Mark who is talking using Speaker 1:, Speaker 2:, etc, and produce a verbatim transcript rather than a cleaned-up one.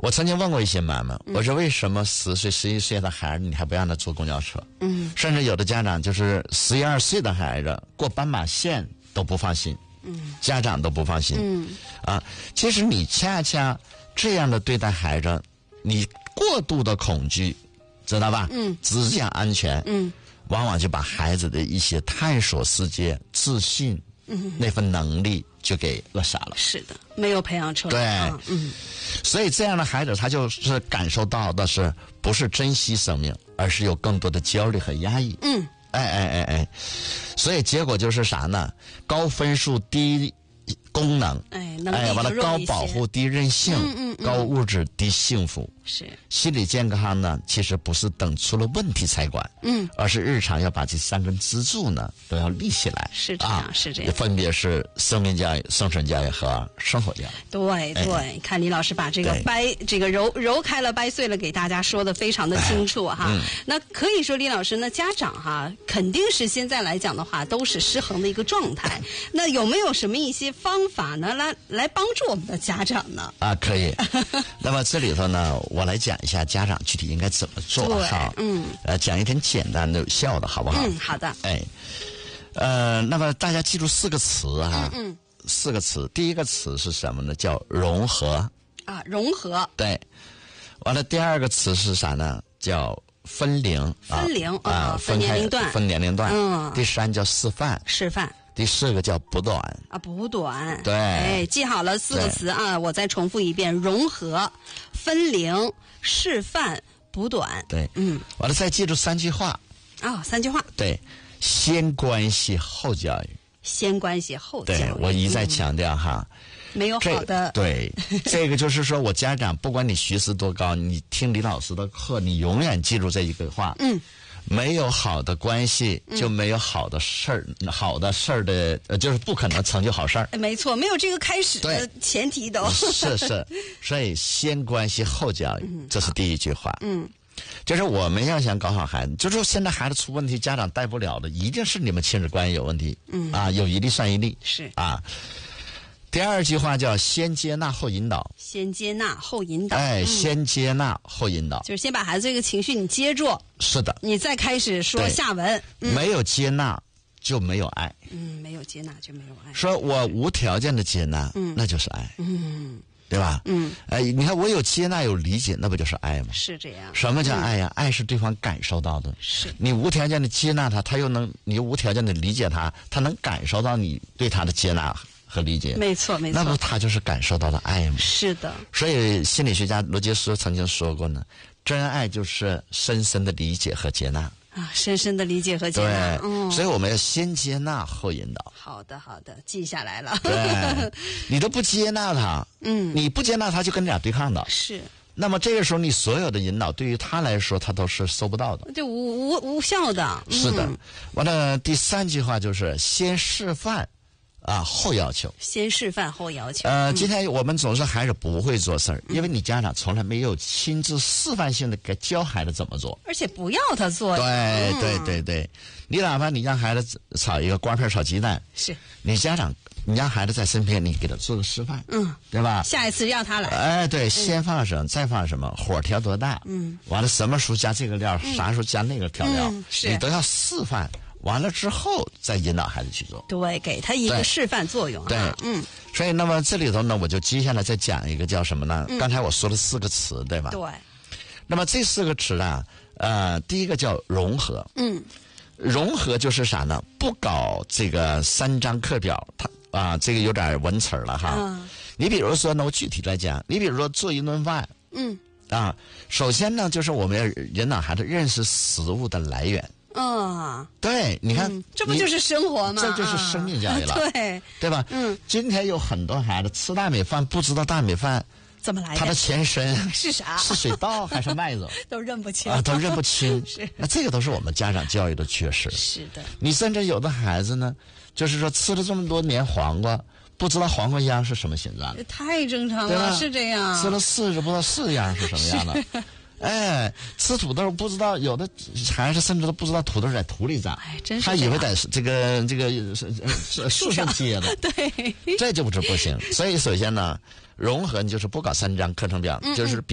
Speaker 1: 我曾经问过一些妈妈，我说为什么十岁、十一岁的孩子你还不让他坐公交车？
Speaker 2: 嗯，
Speaker 1: 甚至有的家长就是十一二岁的孩子过斑马线都不放心，
Speaker 2: 嗯，
Speaker 1: 家长都不放心，
Speaker 2: 嗯，
Speaker 1: 啊，其实你恰恰这样的对待孩子，你过度的恐惧，知道吧？
Speaker 2: 嗯，
Speaker 1: 只讲安全，
Speaker 2: 嗯，
Speaker 1: 往往就把孩子的一些探索世界、自信，嗯，那份能力就给扼杀了。
Speaker 2: 是的，没有培养出来。
Speaker 1: 对，
Speaker 2: 嗯，
Speaker 1: 所以这样的孩子，他就是感受到的是不是珍惜生命，而是有更多的焦虑和压抑。
Speaker 2: 嗯，
Speaker 1: 哎哎哎哎，所以结果就是啥呢？高分数低功能，
Speaker 2: 哎，能力
Speaker 1: 哎，完了高
Speaker 2: 就弱一些
Speaker 1: 保护低韧性，
Speaker 2: 嗯嗯嗯
Speaker 1: 高物质低幸福。
Speaker 2: 是，
Speaker 1: 心理健康呢，其实不是等出了问题才管，
Speaker 2: 嗯，
Speaker 1: 而是日常要把这三根支柱呢都要立起来。
Speaker 2: 是这样，
Speaker 1: 啊、
Speaker 2: 是这样。
Speaker 1: 分别是生命教育、生存教育和生活教育。
Speaker 2: 对对，
Speaker 1: 哎、
Speaker 2: 看李老师把这个掰这个揉揉开了掰碎了，给大家说的非常的清楚哈。
Speaker 1: 嗯、
Speaker 2: 那可以说李老师呢，家长哈肯定是现在来讲的话都是失衡的一个状态。那有没有什么一些方法呢，来来帮助我们的家长呢？
Speaker 1: 啊，可以。那么这里头呢，我来讲一下家长具体应该怎么做哈。
Speaker 2: 嗯。
Speaker 1: 呃，讲一点简单的有效的，好不好？
Speaker 2: 嗯，好的。
Speaker 1: 哎，呃，那么大家记住四个词哈。
Speaker 2: 嗯嗯。
Speaker 1: 四个词，第一个词是什么呢？叫融合。
Speaker 2: 啊，融合。
Speaker 1: 对。完了，第二个词是啥呢？叫分龄。
Speaker 2: 分龄
Speaker 1: 啊，
Speaker 2: 啊，分年龄段。
Speaker 1: 分年龄段。
Speaker 2: 嗯。
Speaker 1: 第三叫示范。
Speaker 2: 示范。
Speaker 1: 第四个叫补短
Speaker 2: 啊，补短。
Speaker 1: 对，
Speaker 2: 哎，记好了四个词啊，我再重复一遍：融合、分龄、示范、补短。
Speaker 1: 对，
Speaker 2: 嗯，
Speaker 1: 完了再记住三句话。
Speaker 2: 啊、哦，三句话。
Speaker 1: 对，先关系后教育。
Speaker 2: 先关系后教育。
Speaker 1: 对，我一再强调哈。
Speaker 2: 嗯没有好的
Speaker 1: 对，这个就是说我家长，不管你学识多高，你听李老师的课，你永远记住这一个话。
Speaker 2: 嗯。
Speaker 1: 没有好的关系，就没有好的事儿、嗯，好的事儿的，呃，就是不可能成就好事儿。
Speaker 2: 没错，没有这个开始的前提都。
Speaker 1: 是是，所以先关系后教育，
Speaker 2: 嗯、
Speaker 1: 这是第一句话。
Speaker 2: 嗯，
Speaker 1: 就是我们要想搞好孩子，就是说现在孩子出问题，家长带不了的，一定是你们亲子关系有问题。
Speaker 2: 嗯
Speaker 1: 啊，有一例算一例。
Speaker 2: 是
Speaker 1: 啊。第二句话叫先接纳后引导。
Speaker 2: 先接纳后引导。
Speaker 1: 哎，
Speaker 2: 嗯、
Speaker 1: 先接纳后引导，
Speaker 2: 就是先把孩子这个情绪你接住。
Speaker 1: 是的。
Speaker 2: 你再开始说下文。
Speaker 1: 嗯、没有接纳就没有爱。
Speaker 2: 嗯，没有接纳就没有爱。
Speaker 1: 说我无条件的接纳，嗯，那就是爱。
Speaker 2: 嗯，
Speaker 1: 对吧？
Speaker 2: 嗯。
Speaker 1: 哎，你看我有接纳有理解，那不就是爱吗？
Speaker 2: 是这样。
Speaker 1: 什么叫爱呀？嗯、爱是对方感受到的。
Speaker 2: 是。
Speaker 1: 你无条件的接纳他，他又能，你又无条件的理解他，他能感受到你对他的接纳和理解。
Speaker 2: 没错，没错。
Speaker 1: 那么他就是感受到了爱吗？
Speaker 2: 是的。
Speaker 1: 所以心理学家罗杰斯曾经说过呢，真爱就是深深的理解和接纳。
Speaker 2: 啊，深深的理解和接纳。
Speaker 1: 对，
Speaker 2: 嗯，
Speaker 1: 所以我们要先接纳后引导。
Speaker 2: 好的，好的，记下来了。
Speaker 1: 对，你都不接纳他，
Speaker 2: 嗯，
Speaker 1: 你不接纳他就跟你俩对抗的。
Speaker 2: 是。
Speaker 1: 那么这个时候，你所有的引导对于他来说，他都是收不到的，
Speaker 2: 就无无无效的。
Speaker 1: 嗯、是的。完了，第三句话就是先示范。啊，后要求，
Speaker 2: 先示范后要求。
Speaker 1: 呃，
Speaker 2: 嗯、
Speaker 1: 今天我们总是孩子不会做事儿，嗯、因为你家长从来没有亲自示范性的给教孩子怎么做，
Speaker 2: 而且不要他做。
Speaker 1: 对、
Speaker 2: 嗯、
Speaker 1: 对对对，你哪怕你让孩子炒一个瓜片炒鸡蛋，
Speaker 2: 是
Speaker 1: 你家长，你让孩子在身边，你给他做个示范，
Speaker 2: 嗯，
Speaker 1: 对吧？
Speaker 2: 下一次让他来。
Speaker 1: 哎，对，先放什么，嗯、再放什么，火调多大，
Speaker 2: 嗯，
Speaker 1: 完了什么时候加这个料，
Speaker 2: 嗯、
Speaker 1: 啥时候加那个调料，
Speaker 2: 嗯、是
Speaker 1: 你都要示范。完了之后再引导孩子去做，
Speaker 2: 对，给他一个示范作用、啊。
Speaker 1: 对，
Speaker 2: 嗯，
Speaker 1: 所以那么这里头呢，我就接下来再讲一个叫什么呢？
Speaker 2: 嗯、
Speaker 1: 刚才我说了四个词，对吧？
Speaker 2: 对。
Speaker 1: 那么这四个词啊，呃，第一个叫融合。
Speaker 2: 嗯。
Speaker 1: 融合就是啥呢？不搞这个三张课表，它啊，这个有点文词了哈。
Speaker 2: 嗯。
Speaker 1: 你比如说呢，我具体来讲，你比如说做一顿饭。
Speaker 2: 嗯。
Speaker 1: 啊，首先呢，就是我们要引导孩子认识食物的来源。
Speaker 2: 嗯，
Speaker 1: 对，你看、
Speaker 2: 嗯，这不就是生活吗？
Speaker 1: 这就是生命教育了，
Speaker 2: 啊、对，
Speaker 1: 对吧？
Speaker 2: 嗯，
Speaker 1: 今天有很多孩子吃大米饭不知道大米饭
Speaker 2: 怎么来的，
Speaker 1: 它的前身
Speaker 2: 是啥？
Speaker 1: 是水稻还是麦子？
Speaker 2: 都认不清
Speaker 1: 啊，都认不清。
Speaker 2: 是，
Speaker 1: 那这个都是我们家长教育的缺失。
Speaker 2: 是的，
Speaker 1: 你甚至有的孩子呢，就是说吃了这么多年黄瓜，不知道黄瓜秧是什么形状的，
Speaker 2: 太正常了，是这样。
Speaker 1: 吃了柿子不知道柿秧是什么样的。哎，吃土豆不知道，有的孩子甚至都不知道土豆在土里长，
Speaker 2: 哎，真是
Speaker 1: 他以为在这个这个树上结的，
Speaker 2: 对，
Speaker 1: 这就不是不行。所以首先呢，融合你就是不搞三张课程表，
Speaker 2: 嗯嗯
Speaker 1: 就是。